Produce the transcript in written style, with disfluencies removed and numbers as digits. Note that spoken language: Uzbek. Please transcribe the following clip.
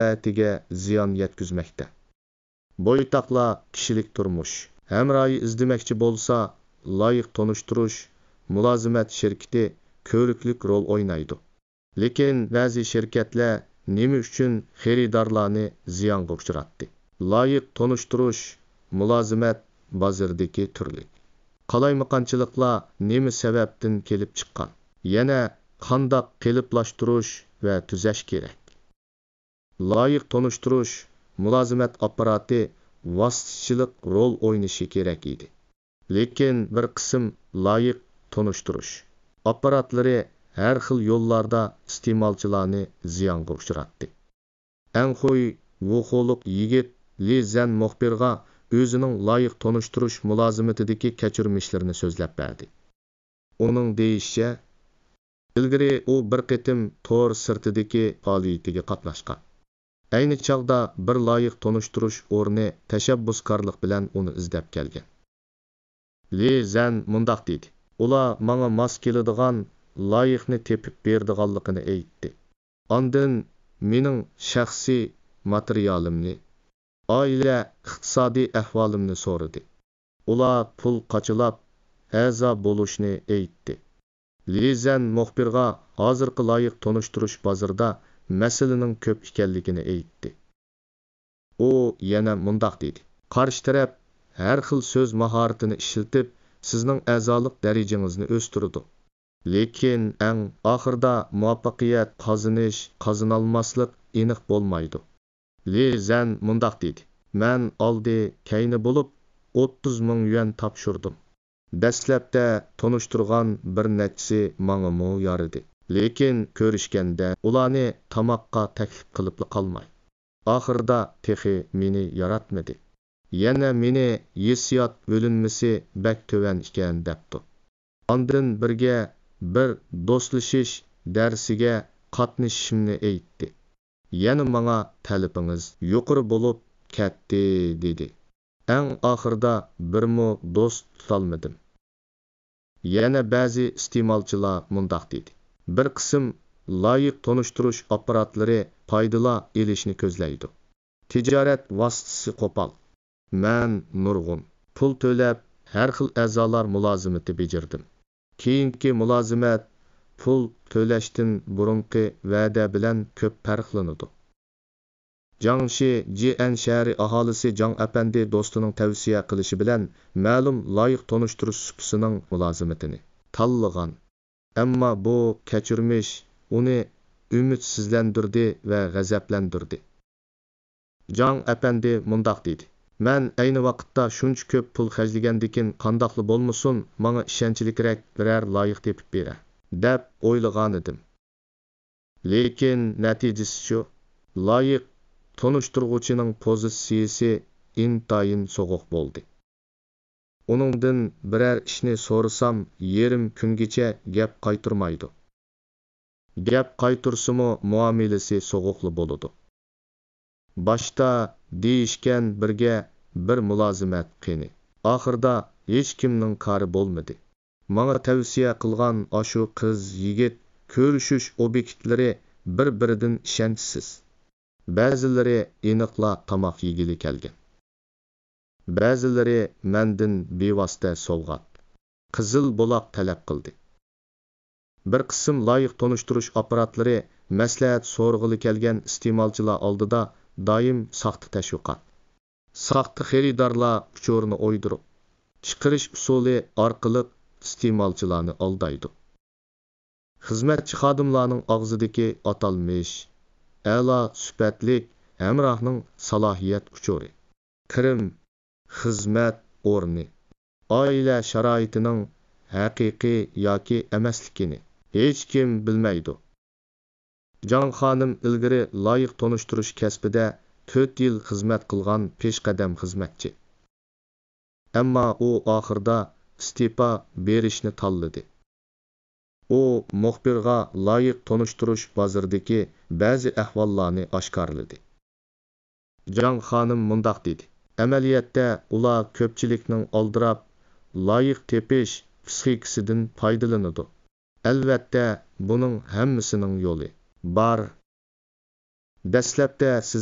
manfaatiga ziyon yetkazmoqda. Boytaqlar kishilik turmush hamroyi izdemoqchi bo'lsa, loyiq tonishtirish mulozimat shirkati ko'riklik rol o'ynaydi. Lekin ba'zi shirkatlar nima uchun xaridorlarni ziyonga uchratdi? Loyiq tonishtirish mulozimat bozoridagi turli qalaymaqonchiliklar nima sababdan kelib chiqqan? Yana qandoq qiliblashtirish va tuzash kerak? Loyiq tonishtirish mulozimat apparati vositachilik rol o'ynashi kerak edi. Lekin bir qism loyiq tonishtirish apparatlari har xil yo'llarda iste'molchilarni ziyonga uchratdi. Anxuy vuxoliq yigit Li Zan muxbirga o'zining loyiq tonishtirish mulozimatidagi kechirmishlarini so'zlab berdi. Uning deyishicha, ilgari u bir qitim tor sirtidagi faoliyatiga qatnashgan. Ayni chog'da bir loyiq tonishtirish o'rni tashabbuskorlik bilan uni izlab kelgan. Li Zan mundoq dedi: "Ular menga mos keladigan loyiqni tepib berdiganligini aytdi. Ondan mening shaxsiy materialimni, oila iqtisodiy ahvolimni so'radi. Ular pul qochilab, a'zo bo'lishni aytdi." Li Zan muxbirga hozirgi loyiq tonishtirish bozorida masalaning ko'p ekanligini aytdi. U yana mundoq dedi: "Qarshi taraf har xil so'z mahoratini ishlatib, sizning a'zolik darajangizni o'stiradi. Lekin eng oxirida muvaffaqiyat qozonolmaslik aniq bo'lmaydi." Li Zan mundoq dedi: "Men oldi kayni bo'lib 30 ming yuan topshirdim. Dastlabda tonishtirgan bir nechisi menga yaradi. Lekin ko'rishganda ularni tamoqqa taklif qilib qolmay. Oxirida texi meni yaratmadi. Yana meni hissiyot bo'linmasi bak tovan ekan debdi. Ondan birga bir do'stlashish darsiga qatnashishimni aytdi. Yana menga talabingiz yuqori bo'lib ketdi" dedi. "Eng oxirida birmo do'st tutolmadim." Yana ba'zi iste'molchilar mundoq dedi: "Bir qism loyiq tonishtirish apparatlari foydala elishni ko'zlaydi. Tijorat vositasi qo'pol. Men nurg'un pul to'lab har xil a'zolar mulozimati bejirdim. Keyingi mulozimat pul to'lashdan burunqi va'da bilan ko'p farqlanadi." Jiangxi Jian shahri aholisi Jiang apandi do'stining tavsiya qilishi bilan ma'lum loyiq tonishtirish supasining mulozimatini tanlagan. Ammo bu kechirmish uni ümidsizlantirdi va g'azablantirdi. Jiang apandi mundoq dedi: "Men ayni vaqtda shuncha ko'p pul xarjlagandikin qandoqli bo'lmasin, menga ishonchliroq biror loyiq tepib bera deb o'ylagan edim. Lekin natijasi shu, loyiq tonishtiruvchining pozitsiyasi intayin so'g'uq bo'ldi. Uningdan biror ishni so'rasam, yarim kungacha gap qaytarmaydi. Gap qaytarsimi muomalasi so'g'uqli bo'ladi. Boshda deyishgan birga bir mulozimat qini. Oxirida hech kimning kori bo'lmadi. Menga tavsiya qilgan ashu qiz yigit ko'rishish obyektlari bir-biridan ishonchsiz. Ba'zilari aniqla tamoq yegili kelgan. Ba'zilari mendan bevosita sovg'at, qizil buloq talab qildi. Bir qism loyiq tonishtirish apparatlari maslahat so'rg'ili kelgan iste'molchilar oldida doim soxta tashviqot, soxta xaridorlar uchurini o'ydirib, chiqarish usuli orqali iste'molchilarni aldaydi. Xizmatchi xodimlarning og'zidagi atalmish a'lo sifatlik hamrohning salohiyat uchuri, kirim, xizmat o'rni, oila sharoitining haqiqiy yoki emasligini hech kim bilmaydi. Jiang xonim ilgari loyiq tonishtirish kasbida 4 yil xizmat qilgan peshqadam xizmatchi. Ammo u oxirida iste'fo berishni tanladi. U muxbirga loyiq tonishtirish bozoridagi ba'zi ahvollarni oshkorladi. Jiang xonim mundoq dedi: "Amaliyotda ular ko'pchilikning oldirab loyiq tepish psixikasidan foydalanadi. Albatta, buning hammasining yo'li bor. Dastlabda siz